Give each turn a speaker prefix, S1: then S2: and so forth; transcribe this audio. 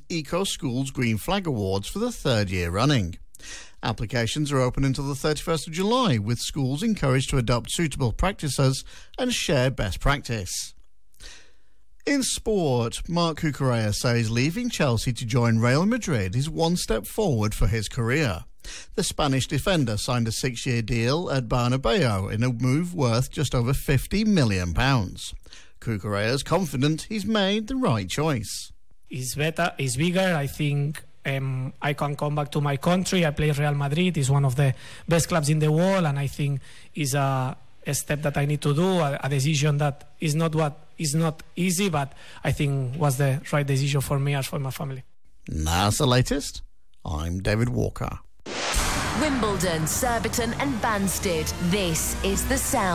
S1: Eco Schools Green Flag Awards for the third year running. Applications are open until the 31st of July, with schools encouraged to adopt suitable practices and share best practice. In sport, Marc Cucurella says leaving Chelsea to join Real Madrid is one step forward for his career. The Spanish defender signed a 6-year deal at Bernabeu in a move worth just over £50 million. Cucurella is confident he's made the right choice.
S2: It's better, it's bigger, I think. I can come back to my country. I play Real Madrid. It's one of the best clubs in the world, and I think is a step that I need to do, a decision that is not easy, but I think was the right decision for me as for my family.
S1: That's the latest. I'm David Walker.
S3: Wimbledon, Surbiton and Banstead. This is The Sound.